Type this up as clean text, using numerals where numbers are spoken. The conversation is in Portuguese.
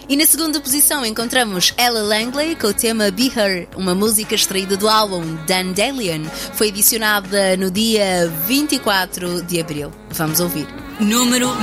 E na segunda posição encontramos Ella Langley com o tema Be Her, uma música extraída do álbum Dandelion. Foi edicionada no dia 24 de abril. Vamos ouvir. Número